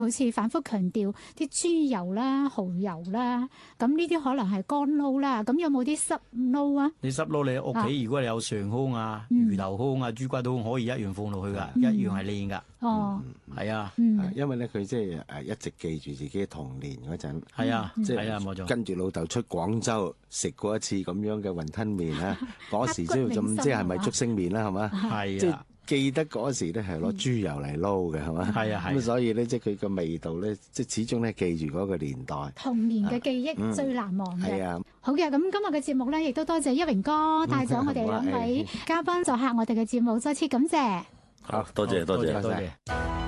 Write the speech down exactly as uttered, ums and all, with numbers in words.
好似反覆強調啲豬油啦、蠔油啦，咁呢啲可能係乾撈啦。咁有冇啲濕撈啊？ 你濕撈你屋企， 啊如果你有上胸啊、 嗯魚頭胸啊、豬骨都可以一樣放落去噶， 嗯一樣係靚噶。 哦， 係啊， 嗯， 因為咧佢即係誒一直記住自己童年嗰陣， 係啊， 即係啊，冇錯。 係跟住老豆出廣州食過一次咁樣嘅雲吞麵啦，嗰時知道咁即係咪竹升麵啦，係嘛？即係係啊， 記得嗰時咧係攞豬油嚟撈嘅，係嘛？ 係啊，係啊。 咁所以咧即係佢個味道咧，即係始終咧記住嗰個年代。 童年嘅記憶嗯最難忘嘅。 係啊， 好嘅，咁今日嘅節目咧，亦都多謝一榮哥帶咗我哋兩位嘉賓做客我哋嘅節目，再次感謝。 好，多謝多謝。 多謝。